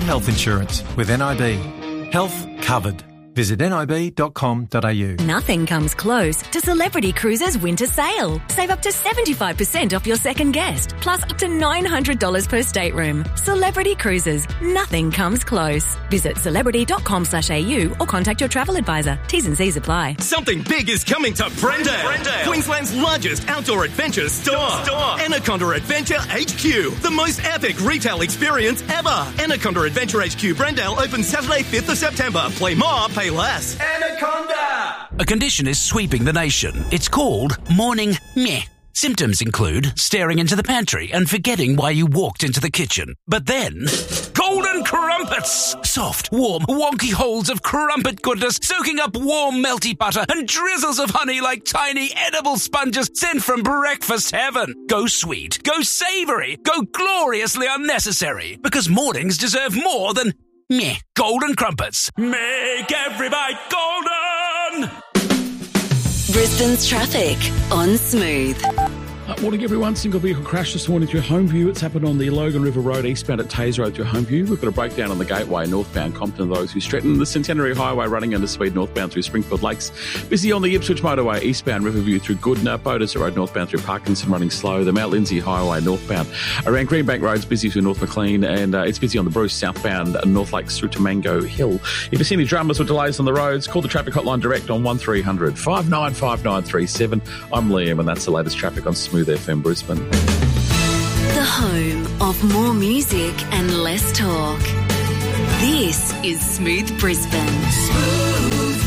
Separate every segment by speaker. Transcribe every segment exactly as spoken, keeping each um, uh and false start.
Speaker 1: health insurance with N I B. Health covered. Visit nib dot com dot a u.
Speaker 2: Nothing comes close to Celebrity Cruises winter sale. Save up to seventy-five percent off your second guest, plus up to nine hundred dollars per stateroom. Celebrity Cruises. Nothing comes close. Visit celebrity dot com slash a u or contact your travel advisor. T's and C's apply.
Speaker 3: Something big is coming to Brendale. Brendale. Queensland's largest outdoor adventure store. store. Anaconda Adventure H Q. The most epic retail experience ever. Anaconda Adventure H Q Brendale opens Saturday fifth of September. Play more, pay less.
Speaker 4: Anaconda!
Speaker 5: A condition is sweeping the nation. It's called morning meh. Symptoms include staring into the pantry and forgetting why you walked into the kitchen. But then, golden crumpets! Soft, warm, wonky holes of crumpet goodness soaking up warm, melty butter and drizzles of honey like tiny edible sponges sent from breakfast heaven. Go sweet, go savoury, go gloriously unnecessary. Because mornings deserve more than meh. Golden crumpets. Make every bite golden!
Speaker 2: Brisbane's traffic on Smooth.
Speaker 6: Uh, morning, everyone. Single vehicle crash this morning through Homeview. It's happened on the Logan River Road eastbound at Taze Road through Homeview. We've got a breakdown on the Gateway northbound Compton, those who Stretton. The Centenary Highway running under speed northbound through Springfield Lakes. Busy on the Ipswich Motorway eastbound Riverview through Goodna. Bodas Road northbound through Parkinson running slow. The Mount Lindsay Highway northbound around Greenbank Road's busy through North Maclean, and uh, it's busy on the Bruce southbound North Lakes through to Mango Hill. If you see any dramas or delays on the roads, call the traffic hotline direct on one three hundred five nine five nine three seven. I'm Liam, and that's the latest traffic on Smooth F M Brisbane.
Speaker 2: The home of more music and less talk. This is Smooth Brisbane. Smooth.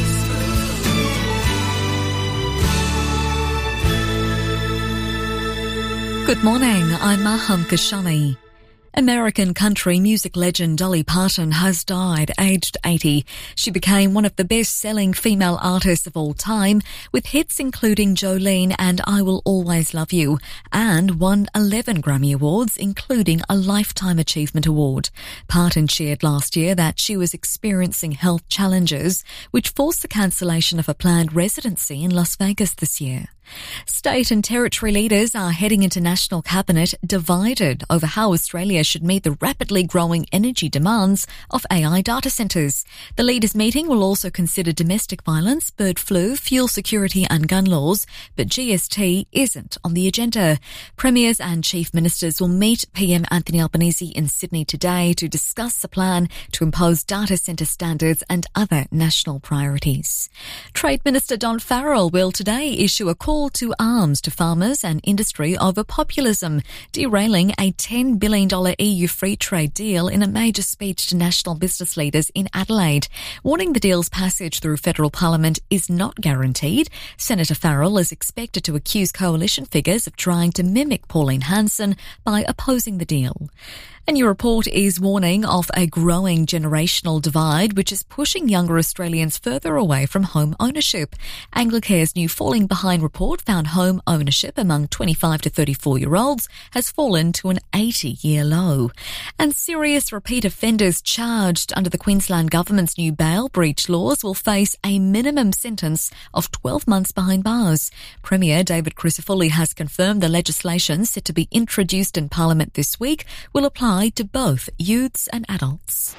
Speaker 7: Good morning, I'm Maham Kashani. American country music legend Dolly Parton has died aged eighty. She became one of the best-selling female artists of all time, with hits including Jolene and I Will Always Love You, and won eleven Grammy Awards, including a Lifetime Achievement Award. Parton shared last year that she was experiencing health challenges, which forced the cancellation of a planned residency in Las Vegas this year. State and territory leaders are heading into National Cabinet divided over how Australia should meet the rapidly growing energy demands of A I data centres. The leaders' meeting will also consider domestic violence, bird flu, fuel security and gun laws, but G S T isn't on the agenda. Premiers and chief ministers will meet P M Anthony Albanese in Sydney today to discuss a plan to impose data centre standards and other national priorities. Trade Minister Don Farrell will today issue a call to arms to farmers and industry over populism, derailing a ten billion dollars E U free trade deal in a major speech to national business leaders in Adelaide. Warning the deal's passage through federal parliament is not guaranteed, Senator Farrell is expected to accuse coalition figures of trying to mimic Pauline Hanson by opposing the deal. A new report is warning of a growing generational divide which is pushing younger Australians further away from home ownership. Anglicare's new Falling Behind report found home ownership among twenty-five to thirty-four-year-olds has fallen to an eighty-year low. And serious repeat offenders charged under the Queensland Government's new bail breach laws will face a minimum sentence of twelve months behind bars. Premier David Crisafulli has confirmed the legislation set to be introduced in Parliament this week will apply to both youths and adults.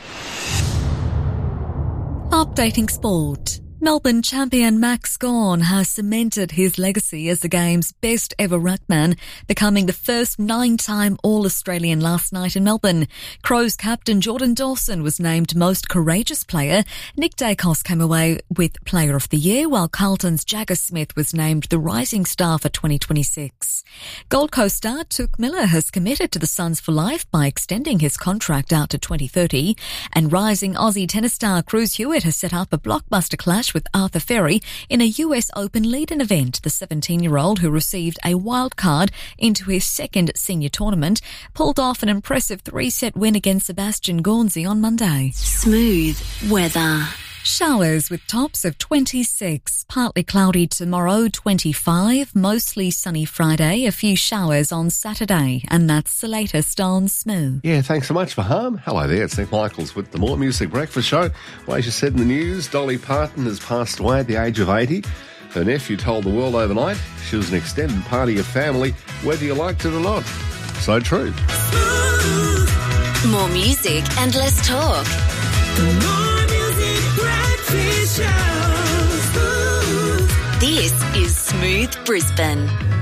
Speaker 7: Updating sport. Melbourne champion Max Gawn has cemented his legacy as the game's best ever ruckman, becoming the first nine-time All-Australian last night in Melbourne. Crows captain Jordan Dawson was named most courageous player. Nick Dacos came away with Player of the Year, while Carlton's Jagger Smith was named the rising star for twenty twenty-six. Gold Coast star Touk Miller has committed to the Suns for life by extending his contract out to twenty thirty, and rising Aussie tennis star Cruz Hewitt has set up a blockbuster clash with Arthur Ferry in a U S Open lead-in event. The seventeen-year-old, who received a wild card into his second senior tournament, pulled off an impressive three-set win against Sebastian Gornzi on Monday.
Speaker 2: Smooth weather.
Speaker 7: Showers with tops of twenty-six, partly cloudy tomorrow, twenty-five, mostly sunny Friday, a few showers on Saturday, and that's the latest on Smooth.
Speaker 8: Yeah, thanks so much, Faham. Hello there, it's Nick Michaels with the More Music Breakfast Show. Well, as you said in the news, Dolly Parton has passed away at the age of eighty. Her nephew told the world overnight she was an extended part of your family, whether you liked it or not. So true.
Speaker 3: Smooth.
Speaker 2: More music and less talk.
Speaker 4: More music breakfast show. Ooh.
Speaker 2: This is Smooth Brisbane.